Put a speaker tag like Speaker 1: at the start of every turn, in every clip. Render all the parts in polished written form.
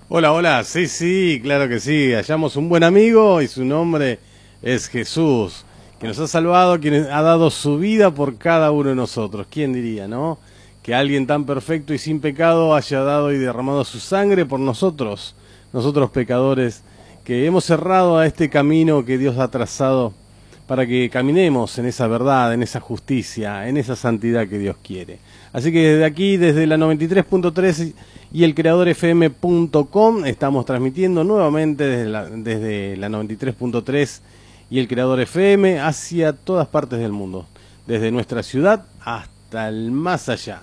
Speaker 1: Hola, hola, sí, claro que sí. Hallamos un buen amigo y su nombre es Jesús, que nos ha salvado, quien ha dado su vida por cada uno de nosotros. ¿Quién diría, no? Que alguien tan perfecto y sin pecado haya dado y derramado su sangre por nosotros, nosotros pecadores, que hemos cerrado a este camino que Dios ha trazado para que caminemos en esa verdad, en esa justicia, en esa santidad que Dios quiere. Así que desde aquí, desde la 93.3 y el creadorfm.com, estamos transmitiendo nuevamente desde la 93.3 y el Creador FM hacia todas partes del mundo, desde nuestra ciudad hasta el más allá.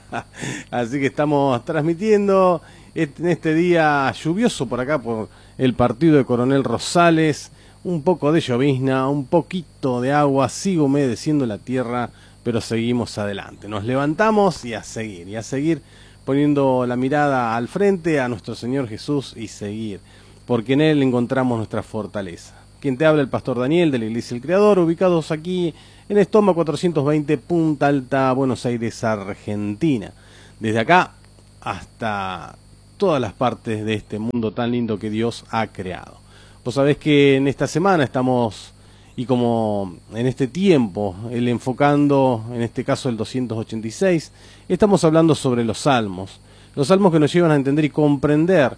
Speaker 1: Así que estamos transmitiendo en este día lluvioso por acá, por el partido de Coronel Rosales. Un poco de llovizna, un poquito de agua, sigue humedeciendo la tierra, pero seguimos adelante. Nos levantamos y a seguir poniendo la mirada al frente a nuestro Señor Jesús y seguir, porque en Él encontramos nuestra fortaleza. Quien te habla, el Pastor Daniel de la Iglesia del Creador, ubicados aquí en Estoma 420, Punta Alta, Buenos Aires, Argentina. Desde acá hasta todas las partes de este mundo tan lindo que Dios ha creado. Vos sabés que en esta semana estamos, y como en este tiempo, el enfocando, en este caso el 286, estamos hablando sobre los salmos que nos llevan a entender y comprender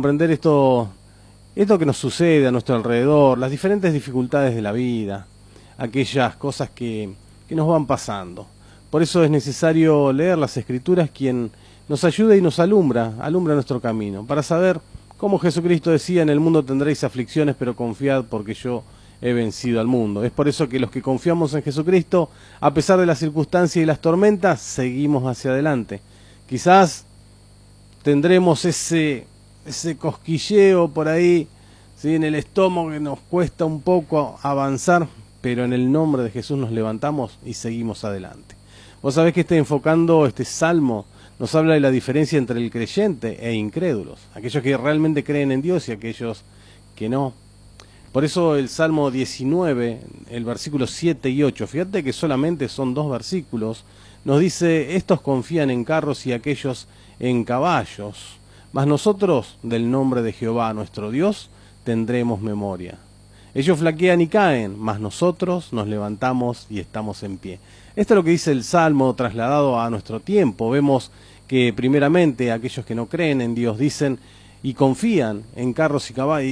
Speaker 1: esto que nos sucede a nuestro alrededor, las diferentes dificultades de la vida, aquellas cosas que nos van pasando. Por eso es necesario leer las Escrituras, quien nos ayuda y nos alumbra nuestro camino, para saber, como Jesucristo decía, en el mundo tendréis aflicciones, pero confiad porque yo he vencido al mundo. Es por eso que los que confiamos en Jesucristo, a pesar de las circunstancias y las tormentas, seguimos hacia adelante. Quizás tendremos ese cosquilleo por ahí, ¿sí?, en el estómago, que nos cuesta un poco avanzar, pero en el nombre de Jesús nos levantamos y seguimos adelante. Vos sabés que enfocando este salmo nos habla de la diferencia entre el creyente e incrédulos, aquellos que realmente creen en Dios y aquellos que no. Por eso el Salmo 19, el versículo 7 y 8, fíjate que solamente son dos versículos, nos dice: estos confían en carros y aquellos en caballos, mas nosotros del nombre de Jehová nuestro Dios tendremos memoria. Ellos flaquean y caen, mas nosotros nos levantamos y estamos en pie. Esto es lo que dice el Salmo trasladado a nuestro tiempo. Vemos que primeramente aquellos que no creen en Dios dicen y confían en carros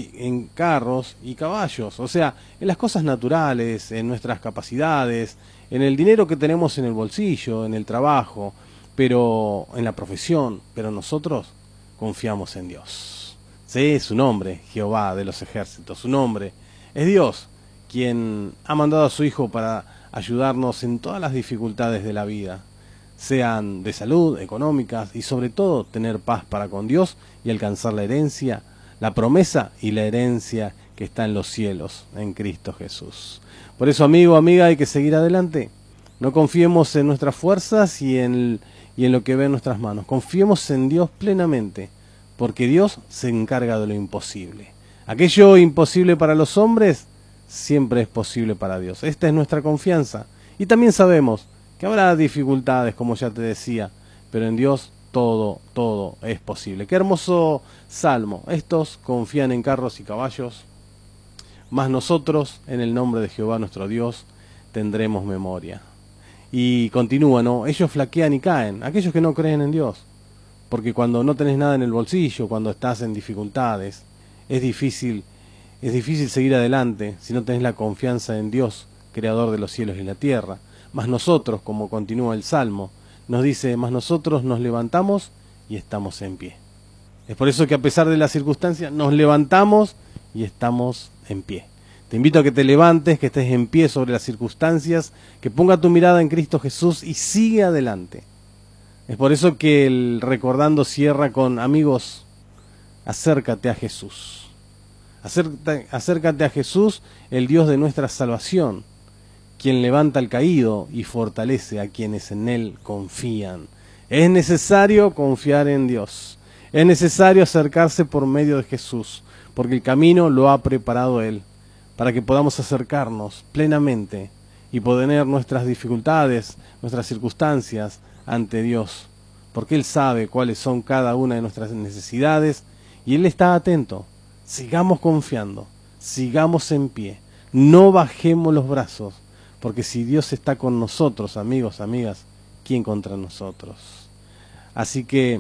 Speaker 1: y caballos, o sea, en las cosas naturales, en nuestras capacidades, en el dinero que tenemos en el bolsillo, en el trabajo, pero en la profesión, pero nosotros confiamos en Dios. Sí, su nombre, Jehová de los ejércitos, su nombre es Dios, quien ha mandado a su Hijo para ayudarnos en todas las dificultades de la vida, sean de salud, económicas, y sobre todo tener paz para con Dios y alcanzar la herencia, la promesa y la herencia que está en los cielos, en Cristo Jesús. Por eso, amigo, amiga, hay que seguir adelante. No confiemos en nuestras fuerzas y en lo que ve en nuestras manos. Confiemos en Dios plenamente, porque Dios se encarga de lo imposible. Aquello imposible para los hombres siempre es posible para Dios. Esta es nuestra confianza. Y también sabemos que habrá dificultades, como ya te decía, pero en Dios todo es posible. Qué hermoso salmo. Estos confían en carros y caballos, mas nosotros, en el nombre de Jehová nuestro Dios, tendremos memoria. Y continúa, ¿no? Ellos flaquean y caen, aquellos que no creen en Dios. Porque cuando no tenés nada en el bolsillo, cuando estás en dificultades, es difícil seguir adelante si no tenés la confianza en Dios, creador de los cielos y la tierra. Mas nosotros, como continúa el Salmo, nos dice: mas nosotros nos levantamos y estamos en pie. Es por eso que a pesar de las circunstancias, nos levantamos y estamos en pie. Te invito a que te levantes, que estés en pie sobre las circunstancias, que ponga tu mirada en Cristo Jesús y sigue adelante. Es por eso que el recordando cierra con: amigos, acércate a Jesús. Acércate a Jesús, el Dios de nuestra salvación, quien levanta al caído y fortalece a quienes en Él confían. Es necesario confiar en Dios. Es necesario acercarse por medio de Jesús, porque el camino lo ha preparado Él, para que podamos acercarnos plenamente y poner nuestras dificultades, nuestras circunstancias ante Dios, porque Él sabe cuáles son cada una de nuestras necesidades Y Él está atento. Sigamos confiando, sigamos en pie, no bajemos los brazos, porque si Dios está con nosotros, amigos, amigas, ¿quién contra nosotros? Así que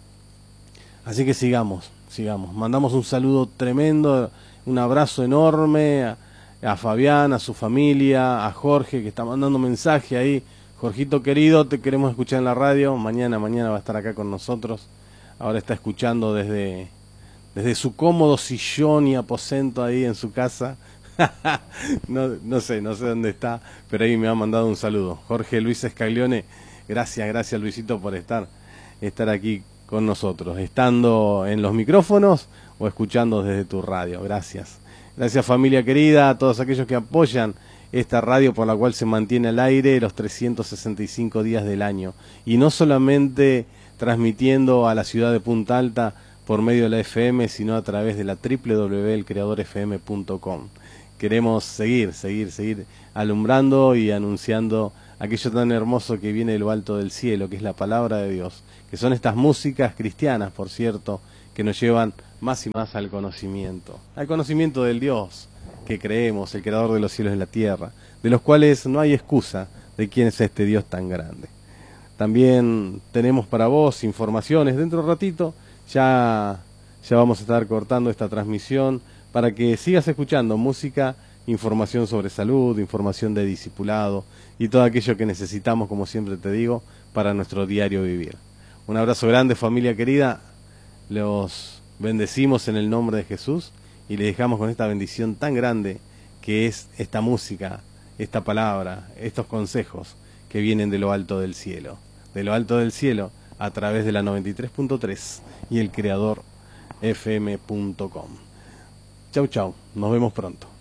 Speaker 1: sigamos. Mandamos un saludo tremendo, un abrazo enorme a Fabián, a su familia, a Jorge, que está mandando mensaje ahí. Jorgito querido, te queremos escuchar en la radio. Mañana va a estar acá con nosotros. Ahora está escuchando desde su cómodo sillón y aposento ahí en su casa. no sé dónde está, pero ahí me ha mandado un saludo. Jorge Luis Escaglione, gracias Luisito por estar aquí con nosotros, estando en los micrófonos o escuchando desde tu radio. Gracias familia querida, a todos aquellos que apoyan esta radio por la cual se mantiene al aire los 365 días del año, y no solamente transmitiendo a la ciudad de Punta Alta por medio de la FM, sino a través de la www.elcreadorfm.com. Queremos seguir alumbrando y anunciando aquello tan hermoso que viene de lo alto del cielo, que es la palabra de Dios, que son estas músicas cristianas, por cierto, que nos llevan más y más al conocimiento del Dios que creemos, el creador de los cielos y la tierra, de los cuales no hay excusa de quién es este Dios tan grande. También tenemos para vos informaciones. Dentro de un ratito ya vamos a estar cortando esta transmisión para que sigas escuchando música, información sobre salud, información de discipulado y todo aquello que necesitamos, como siempre te digo, para nuestro diario vivir. Un abrazo grande, familia querida. Los bendecimos en el nombre de Jesús y les dejamos con esta bendición tan grande que es esta música, esta palabra, estos consejos que vienen de lo alto del cielo. De lo alto del cielo, a través de la 93.3 y el creador fm.com. Chau, nos vemos pronto.